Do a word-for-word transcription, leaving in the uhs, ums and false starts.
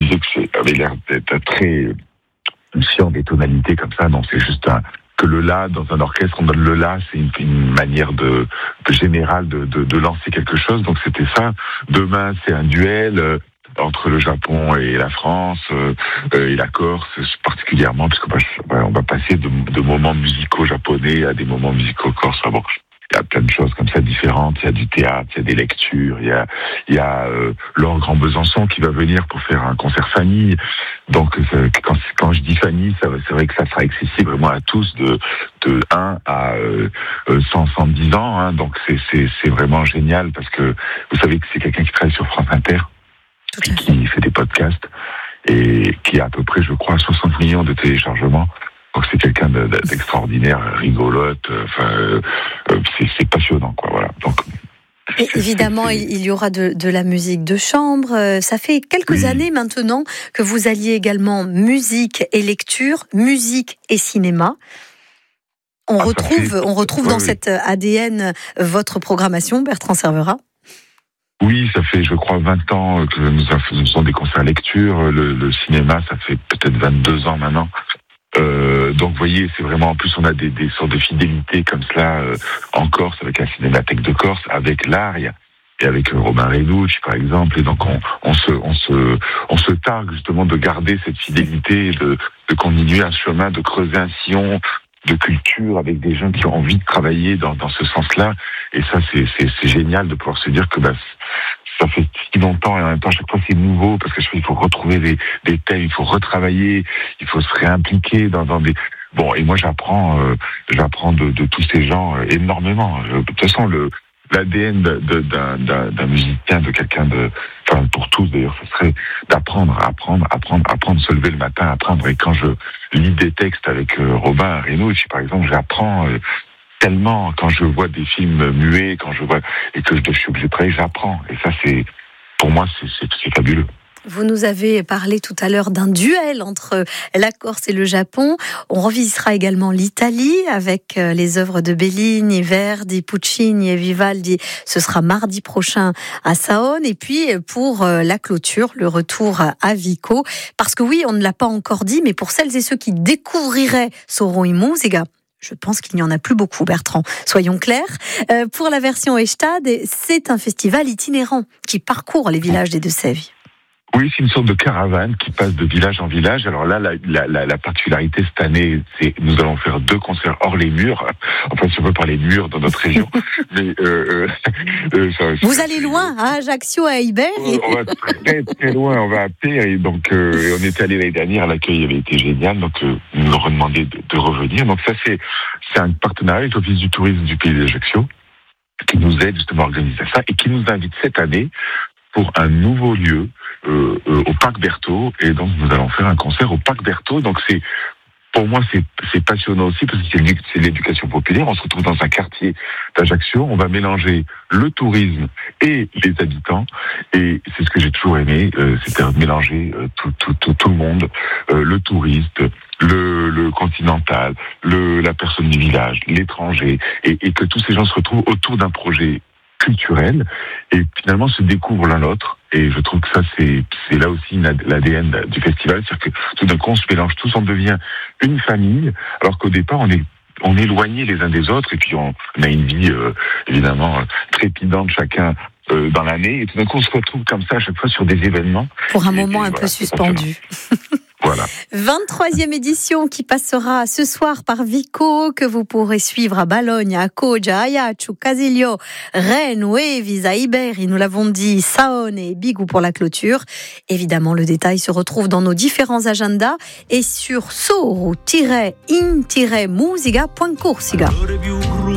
disais que c'est avait l'air d'être très chiant des tonalités comme ça. Non, c'est juste un que le la dans un orchestre, on donne le la, c'est une, une manière de, de générale de, de, de lancer quelque chose. Donc c'était ça. Demain, c'est un duel euh, entre le Japon et la France euh, et la Corse particulièrement, puisqu'on va, on va passer de, de moments musicaux japonais à des moments musicaux corses. Enfin bon, il y a plein de choses comme ça différentes. Il y a du théâtre, il y a des lectures, il y a, il y a euh, Laure Grand Besançon qui va venir pour faire un concert famille. Donc euh, quand, quand je dis famille, ça, c'est vrai que ça sera accessible vraiment à tous de, de un à euh, cent, cent dix ans. Hein. Donc c'est, c'est, c'est vraiment génial parce que vous savez que c'est quelqu'un qui travaille sur France Inter, et qui fait des podcasts et qui a à peu près, je crois, soixante millions de téléchargements. Donc c'est quelqu'un de, de, d'extraordinaire, rigolote. Enfin, euh, c'est, c'est passionnant, quoi. Voilà. Donc et évidemment, c'est, c'est... il y aura de, de la musique de chambre. Ça fait quelques oui. années maintenant que vous alliez également musique et lecture, musique et cinéma. On ah, retrouve, fait... on retrouve ouais, dans oui. cet A D N votre programmation, Bertrand Servera. Oui, ça fait, je crois, vingt ans que nous faisons des concerts lecture. Le, le cinéma, ça fait peut-être vingt-deux ans maintenant. Euh, donc, vous voyez, c'est vraiment, en plus, on a des, des sortes de fidélités comme cela euh, en Corse, avec la Cinémathèque de Corse, avec l'Aria et avec euh, Romain Renucci, par exemple. Et donc, on, on se, on se, on se targue justement de garder cette fidélité, de, de continuer un chemin, de creuser un sillon de culture avec des gens qui ont envie de travailler dans, dans ce sens-là. Et ça, c'est, c'est, c'est génial de pouvoir se dire que bah, ça fait si longtemps et en même temps, à chaque fois, c'est nouveau parce que je il faut retrouver des, des thèmes, il faut retravailler, il faut se réimpliquer dans, dans des... Bon, et moi, j'apprends, euh, j'apprends de, de tous ces gens euh, énormément. De toute façon, le l'A D N de, de, d'un, d'un, d'un musicien, de quelqu'un de... Enfin, pour tous, d'ailleurs, ce serait d'apprendre, apprendre, apprendre, apprendre, se lever le matin, apprendre. Et quand je lis des textes avec euh, Robin Renucci, par exemple, j'apprends... Euh, tellement, quand je vois des films muets, quand je vois, et que je suis obligé de travailler, j'apprends. Et ça, c'est, pour moi, c'est, c'est, c'est fabuleux. Vous nous avez parlé tout à l'heure d'un duel entre la Corse et le Japon. On revisitera également l'Italie avec les œuvres de Bellini, Verdi, Puccini et Vivaldi. Ce sera mardi prochain à Saône. Et puis, pour la clôture, le retour à Vico. Parce que oui, on ne l'a pas encore dit, mais pour celles et ceux qui découvriraient Soro in Musica, je pense qu'il n'y en a plus beaucoup, Bertrand. Soyons clairs. Euh, pour la version Estade, c'est un festival itinérant qui parcourt les villages des Deux-Sèvres. Oui, c'est une sorte de caravane qui passe de village en village. Alors là, la, la, la, la particularité cette année, c'est nous allons faire deux concerts hors les murs. Enfin, si on veut parler de murs dans notre région. Mais euh, euh, ça, vous ça, allez loin, hein, Ajaccio à Ibère. Et... On va très très loin, on va à Père. Et donc, euh, on était allé l'année dernière, l'accueil avait été génial. Donc, euh, ils nous ont redemandé de, de revenir. Donc ça, c'est c'est un partenariat avec l'Office du tourisme du pays d'Ajaccio qui nous aide justement à organiser ça et qui nous invite cette année pour un nouveau lieu euh, euh, au Parc Berthaud, et donc nous allons faire un concert au Parc Berthaud. Donc c'est, pour moi, c'est, c'est passionnant aussi parce que c'est, c'est l'éducation populaire. On se retrouve dans un quartier d'Ajaccio, on va mélanger le tourisme et les habitants, et c'est ce que j'ai toujours aimé, euh, c'est-à-dire mélanger euh, tout, tout, tout, tout le monde, euh, le touriste, le, le continental, le, la personne du village, l'étranger, et, et que tous ces gens se retrouvent autour d'un projet culturel et finalement se découvrent l'un l'autre. Et je trouve que ça, c'est, c'est là aussi l'A D N du festival, c'est-à-dire que tout d'un coup, on se mélange tous, on devient une famille, alors qu'au départ, on est on est éloignés les uns des autres, et puis on, on a une vie, euh, évidemment, trépidante chacun euh, dans l'année, et tout d'un coup, on se retrouve comme ça à chaque fois sur des événements. Pour un et, moment et, un voilà, peu suspendu. Voilà. vingt-troisième édition qui passera ce soir par Vico, que vous pourrez suivre à Bologna, à Foggia, Ajaccio, Casilio, Rennes, Visa, Iberi, nous l'avons dit, Saône et Bigou pour la clôture. Évidemment, le détail se retrouve dans nos différents agendas et sur soro in musica point corsica.